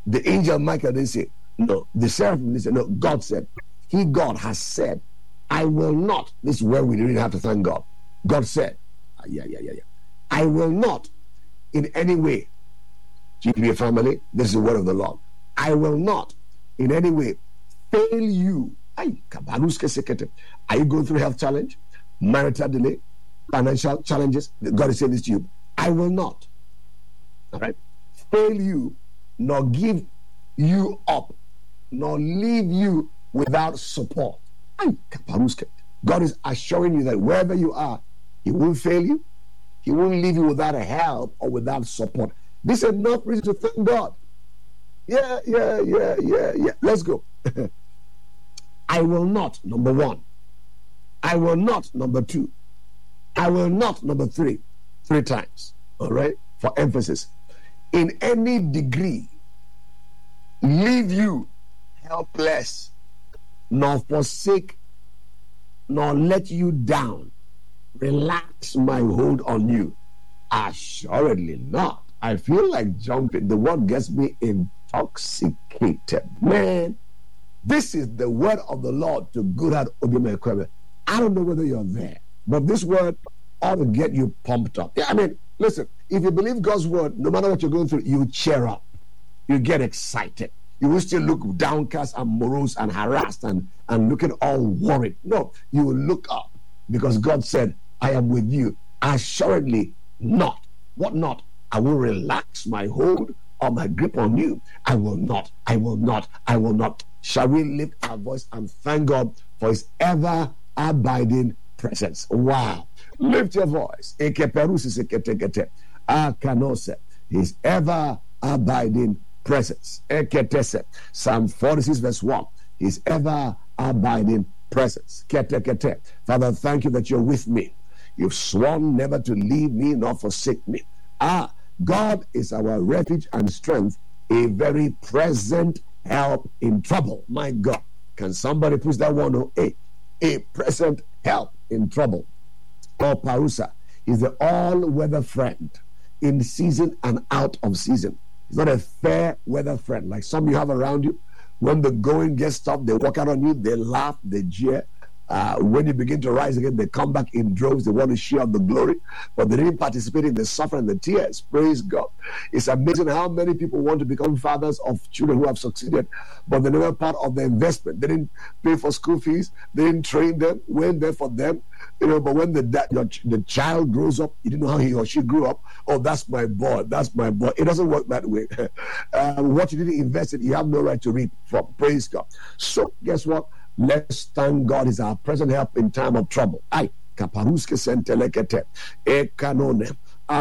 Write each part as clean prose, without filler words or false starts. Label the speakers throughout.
Speaker 1: The angel Michael didn't say, no. The seraphim didn't say, no. God said. God has said, I will not. This is where we really have to thank God. God said, I will not in any way, GPA family, this is the word of the Lord. I will not in any way fail you. Are you going through a health challenge, marital delay, financial challenges? God is saying this to you. I will not, all right, fail you, nor give you up, nor leave you without support. God is assuring you that wherever you are, He won't fail you. He won't leave you without a help or without support. This is enough reason to thank God. Yeah. Let's go. I will not, number one. I will not, number two. I will not, number three. 3 times. All right? For emphasis. In any degree, leave you helpless, nor forsake, nor let you down. Relax my hold on you. Assuredly not. I feel like jumping. The word gets me intoxicated. Man, this is the word of the Lord to Goodheart Obimekwebe. I don't know whether you're there, but this word ought to get you pumped up. Yeah, I mean, listen, if you believe God's word, no matter what you're going through, you cheer up. You get excited. You will still look downcast and morose and harassed and looking all worried. No, you will look up because God said, I am with you. Assuredly not. What not? I will relax my hold or my grip on you. I will not. I will not. I will not. Shall we lift our voice and thank God for His ever abiding presence? Wow. Lift your voice. His ever abiding presence. Psalm 46 verse 1. His ever abiding presence. Father, thank you that you're with me. You've sworn never to leave me nor forsake me. God is our refuge and strength, a very present help in trouble. My God. Can somebody push that one on a present help in trouble? Or Parousa is the all-weather friend in season and out of season. He's not a fair weather friend like some you have around you. When the going gets tough, they walk out on you, they laugh, they jeer. When you begin to rise again, they come back in droves. They want to share the glory, but they didn't participate in the suffering and the tears. Praise God. It's amazing how many people want to become fathers of children who have succeeded, but they're never part of the investment. They didn't pay for school fees. They didn't train them, weren't there for them. But when the child grows up, you didn't know how he or she grew up. Oh, that's my boy. That's my boy. It doesn't work that way. What you didn't invest in, you have no right to reap from. Praise God. So guess what? Let's thank God is our present help in time of trouble. Kaparuske sentelekete, ekanone,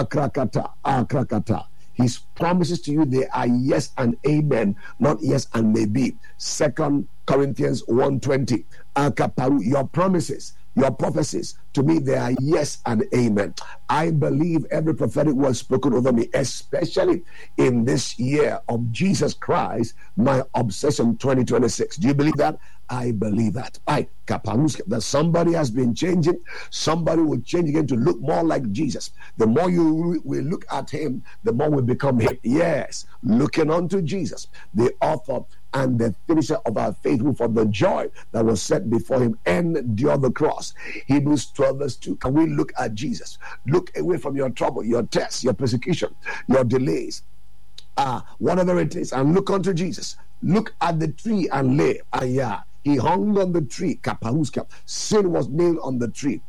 Speaker 1: akrakata. His promises to you, they are yes and amen, not yes and maybe. 2 Corinthians 1:20. Akaparu, your promises, your prophecies, to me, they are yes and amen. I believe every prophetic word spoken over me, especially in this year of Jesus Christ, my obsession 2026. Do you believe that? I believe that. That somebody has been changing. Somebody will change again to look more like Jesus. The more you will look at Him, the more we become Him. Yes, looking unto Jesus, the author and the finisher of our faith, who for the joy that was set before Him endured the cross. Hebrews 12 verse 2. Can we look at Jesus? Look away from your trouble, your tests, your persecution, your delays, whatever it is, and look unto Jesus. Look at the tree and lay. He hung on the tree. Sin was nailed on the tree.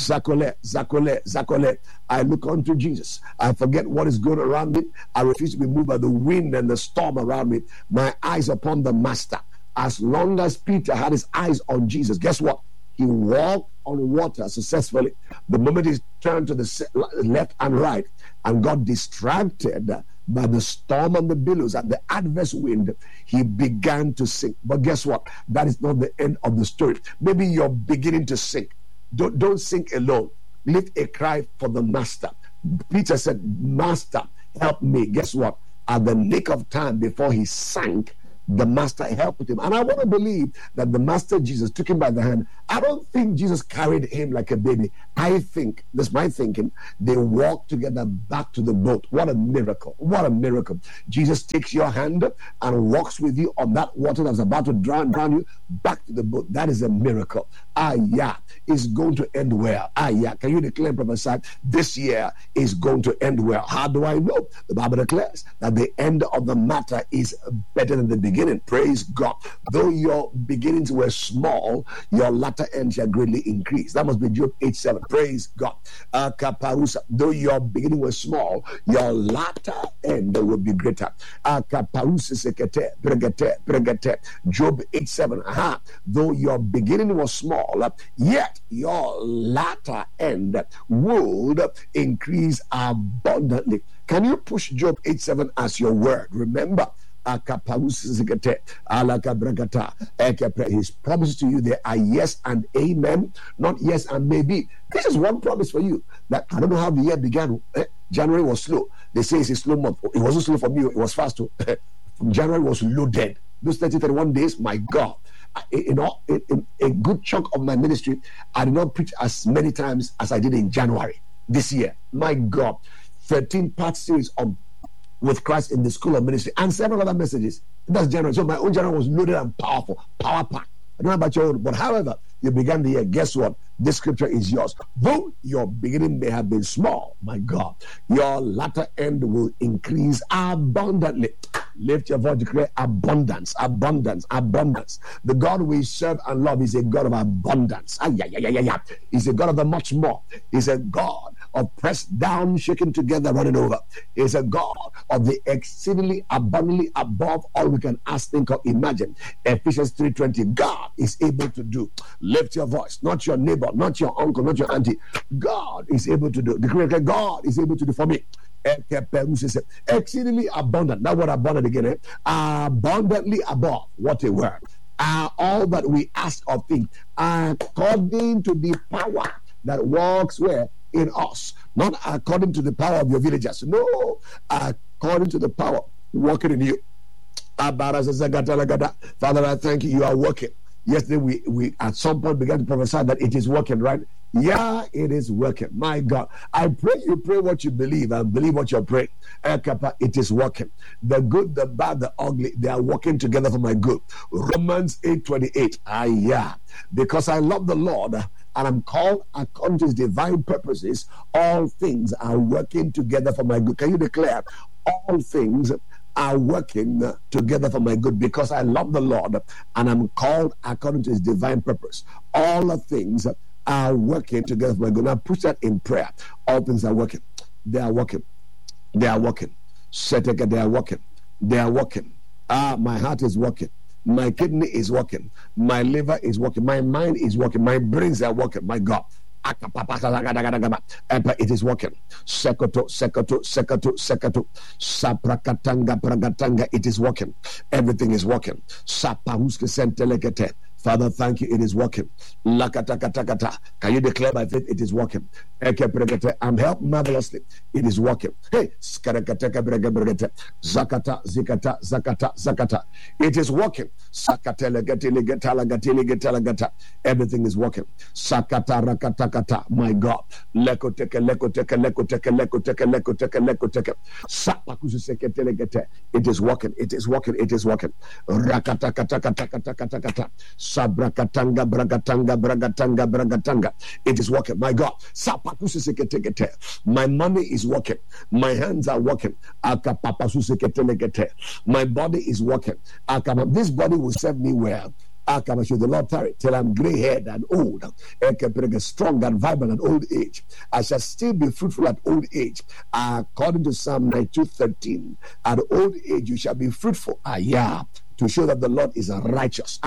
Speaker 1: Zakole. I look unto Jesus. I forget what is going around me. I refuse to be moved by the wind and the storm around me. My eyes upon the Master. As long as Peter had his eyes on Jesus, guess what? He walked on water successfully. The moment he turned to the left and right and got distracted by the storm and the billows and the adverse wind, he began to sink. But guess what? That is not the end of the story. Maybe you're beginning to sink. Don't sink alone. Lift a cry for the Master. Peter said, Master, help me. Guess what? At the nick of time before he sank, the Master helped him. And I want to believe that the Master Jesus took him by the hand I don't think Jesus carried him like a baby. I think, this is my thinking, they walked together back to the boat. What a miracle. What a miracle. Jesus takes your hand and walks with you on that water that's about to drown you back to the boat. That is a miracle. Yeah, it's going to end well. Yeah, can you declare and prophesy this year is going to end well? How do I know? The Bible declares that the end of the matter is better than the beginning. Praise God. Though your beginnings were small, your latter end shall greatly increase. That must be Job 8:7. Praise God. Though your beginning was small, your latter end will be greater. Job 8:7. Though your beginning was small, yet your latter end would increase abundantly. Can you push Job 8:7 as your word? Remember, his promises to you, they are yes and amen, not yes and maybe. This is one promise for you, that I don't know how the year began. January was slow. They say it's a slow month. It wasn't slow for me, it was fast too. January was loaded. Those 31 days, my God. In a good chunk of my ministry, I did not preach as many times as I did in January this year. My God. 13-part series on With Christ in the School of Ministry, and several other messages. That's January. So my own January was loaded and powerful, power packed. I don't know about your own, but however you began the year, guess what? This scripture is yours. Though your beginning may have been small, my God, your latter end will increase abundantly. Lift your voice, declare abundance, abundance, abundance. The God we serve and love is a God of abundance. He's a God of the much more. He's a God of pressed down, shaken together, running over. He's a God of the exceedingly abundantly above all we can ask, think, or imagine. Ephesians 3:20. God is able to do. Lift your voice, not your neighbor, not your uncle, not your auntie. God is able to do. Declare, God is able to do for me. Exceedingly abundant. That word abundant again. Abundantly above. What a word. All that we ask or think, according to the power that works where? In us. Not according to the power of your villagers. No. According to the power working in you. Father, I thank you. You are working. Yesterday we at some point began to prophesy that it is working, right? Yeah, it is working. My God. I pray you pray what you believe and believe what you pray. It is working. The good, the bad, the ugly, they are working together for my good. Romans 8:28. Yeah. Because I love the Lord and I'm called according to his divine purposes, all things are working together for my good. Can you declare all things are working together for my good? Because I love the Lord and I'm called according to his divine purpose. All the things are working together for my good. Now put that in prayer. All things are working. They are working. They are working. They are working. They are working. My heart is working. My kidney is working. My liver is working. My mind is working. My brains are working. My God. It is working. Sekoto. Saprakatanga pragatanga. It is working. Everything is working. Sapahuske sentelekete. Father, thank you. It is working. Lakatakatakata. Can you declare by faith it is working? I'm helped marvelously. It is working. Hey, zakata, zakata. It is working. Everything is working. Sakata rakatakata. My God. Lekoteke. It is working. It is working. It is working. Rakatakata. Sabrakatanga, bragatanga. It is working. My God. My money is working. My hands are working. My body is working. This body will serve me well. Should the Lord tarry till I'm gray haired and old, strong and vibrant at old age. I shall still be fruitful at old age. According to Psalm 92:13, at old age you shall be fruitful. To show that the Lord is righteous.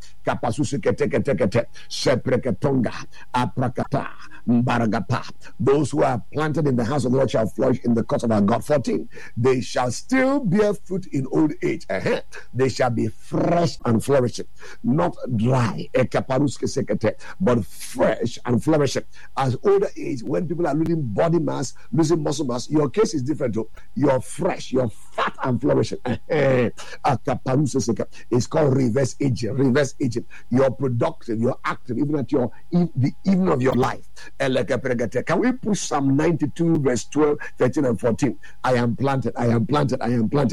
Speaker 1: Those who are planted in the house of the Lord shall flourish in the courts of our God. 14. They shall still bear fruit in old age. They shall be fresh and flourishing, not dry, but fresh and flourishing. As older age, when people are losing body mass, losing muscle mass, your case is different. You're fresh, you're fat and flourishing. It's called reverse agent. Reverse agent. You're productive. You're active, even at the even of your life. Can we push Psalm 92, verse 12, 13, and 14? I am planted. I am planted. I am planted.